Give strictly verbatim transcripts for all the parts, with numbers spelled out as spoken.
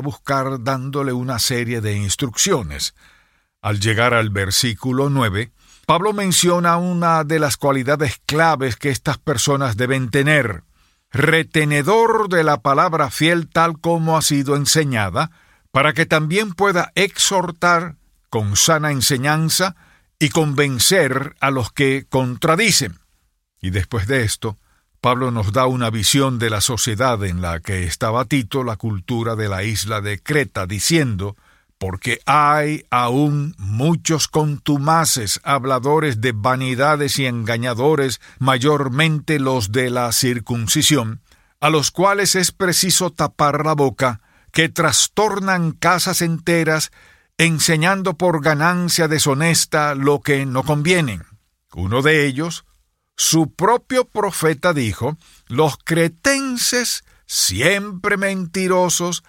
buscar dándole una serie de instrucciones. Al llegar al versículo nueve, Pablo menciona una de las cualidades claves que estas personas deben tener: retenedor de la palabra fiel tal como ha sido enseñada, para que también pueda exhortar con sana enseñanza y convencer a los que contradicen. Y después de esto, Pablo nos da una visión de la sociedad en la que estaba Tito, la cultura de la isla de Creta, diciendo: porque hay aún muchos contumaces, habladores de vanidades y engañadores, mayormente los de la circuncisión, a los cuales es preciso tapar la boca, que trastornan casas enteras, enseñando por ganancia deshonesta lo que no convienen. Uno de ellos, su propio profeta, dijo: los cretenses, siempre mentirosos,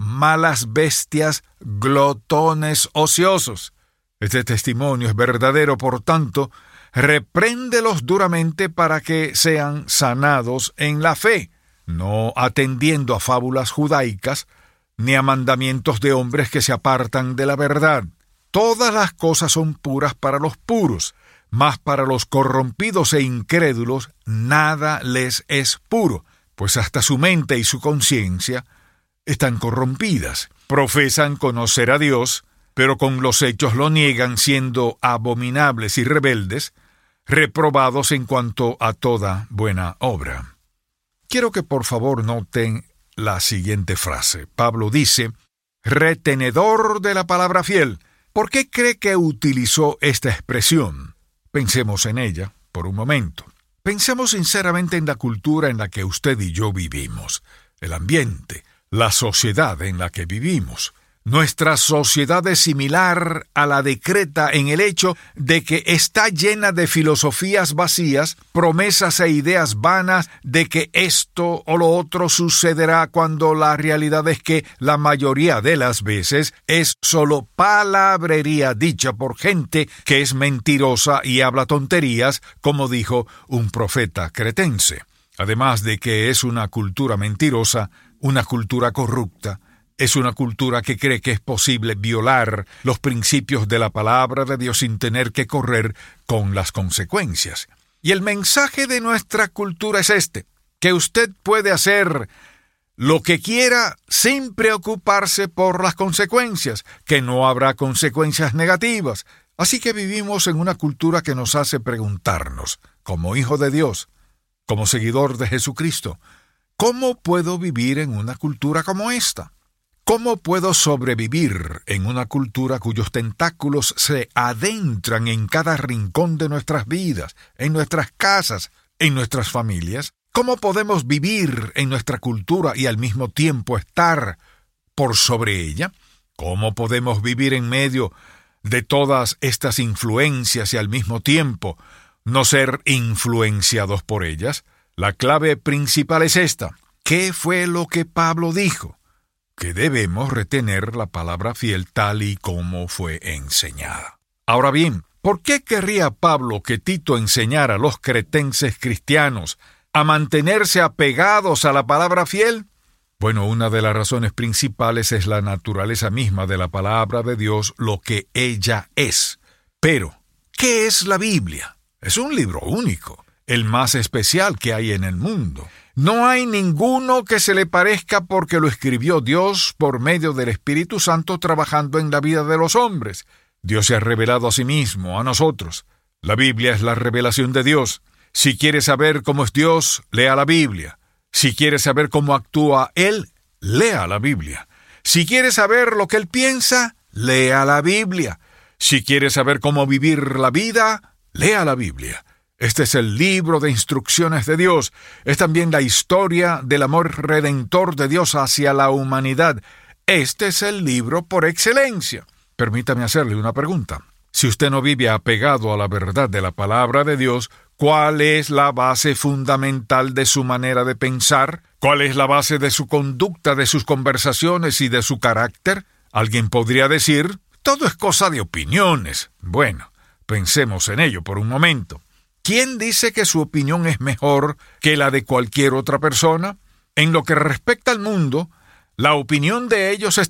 malas bestias, glotones ociosos. Este testimonio es verdadero, por tanto, repréndelos duramente para que sean sanados en la fe, no atendiendo a fábulas judaicas, ni a mandamientos de hombres que se apartan de la verdad. Todas las cosas son puras para los puros, mas para los corrompidos e incrédulos nada les es puro, pues hasta su mente y su conciencia están corrompidas. Profesan conocer a Dios, pero con los hechos lo niegan, siendo abominables y rebeldes, reprobados en cuanto a toda buena obra. Quiero que por favor noten la siguiente frase. Pablo dice: retenedor de la palabra fiel. ¿Por qué cree que utilizó esta expresión? Pensemos en ella por un momento. Pensemos sinceramente en la cultura en la que usted y yo vivimos, el ambiente, la sociedad en la que vivimos. Nuestra sociedad es similar a la de Creta en el hecho de que está llena de filosofías vacías, promesas e ideas vanas de que esto o lo otro sucederá, cuando la realidad es que la mayoría de las veces es solo palabrería dicha por gente que es mentirosa y habla tonterías, como dijo un profeta cretense. Además de que es una cultura mentirosa, una cultura corrupta, es una cultura que cree que es posible violar los principios de la palabra de Dios sin tener que correr con las consecuencias. Y el mensaje de nuestra cultura es este: que usted puede hacer lo que quiera sin preocuparse por las consecuencias, que no habrá consecuencias negativas. Así que vivimos en una cultura que nos hace preguntarnos, como hijo de Dios, como seguidor de Jesucristo, ¿cómo puedo vivir en una cultura como esta? ¿Cómo puedo sobrevivir en una cultura cuyos tentáculos se adentran en cada rincón de nuestras vidas, en nuestras casas, en nuestras familias? ¿Cómo podemos vivir en nuestra cultura y al mismo tiempo estar por sobre ella? ¿Cómo podemos vivir en medio de todas estas influencias y al mismo tiempo no ser influenciados por ellas? La clave principal es esta: ¿qué fue lo que Pablo dijo? Que debemos retener la palabra fiel tal y como fue enseñada. Ahora bien, ¿por qué querría Pablo que Tito enseñara a los cretenses cristianos a mantenerse apegados a la palabra fiel? Bueno, una de las razones principales es la naturaleza misma de la palabra de Dios, lo que ella es. Pero, ¿qué es la Biblia? Es un libro único, el más especial que hay en el mundo. No hay ninguno que se le parezca, porque lo escribió Dios por medio del Espíritu Santo trabajando en la vida de los hombres. Dios se ha revelado a sí mismo, a nosotros. La Biblia es la revelación de Dios. Si quieres saber cómo es Dios, lea la Biblia. Si quieres saber cómo actúa Él, lea la Biblia. Si quieres saber lo que Él piensa, lea la Biblia. Si quieres saber cómo vivir la vida, lea la Biblia. Este es el libro de instrucciones de Dios. Es también la historia del amor redentor de Dios hacia la humanidad. Este es el libro por excelencia. Permítame hacerle una pregunta. Si usted no vive apegado a la verdad de la palabra de Dios, ¿cuál es la base fundamental de su manera de pensar? ¿Cuál es la base de su conducta, de sus conversaciones y de su carácter? Alguien podría decir: todo es cosa de opiniones. Bueno, pensemos en ello por un momento. ¿Quién dice que su opinión es mejor que la de cualquier otra persona? En lo que respecta al mundo, la opinión de ellos es